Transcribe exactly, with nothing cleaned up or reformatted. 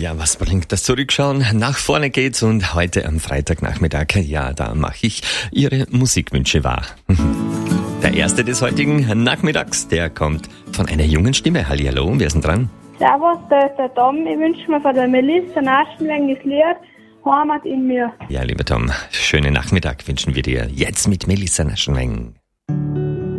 Ja, was bringt das Zurückschauen? Nach vorne geht's und heute am Freitagnachmittag, ja, da mache ich Ihre Musikwünsche wahr. Der erste des heutigen Nachmittags, der kommt von einer jungen Stimme. Hallihallo, wer ist denn dran? Servus, da ist der Tom. Ich wünsche mir von der Melissa Naschenweng das Lied Heimat in mir. Ja, lieber Tom, schönen Nachmittag wünschen wir dir jetzt mit Melissa Naschenweng.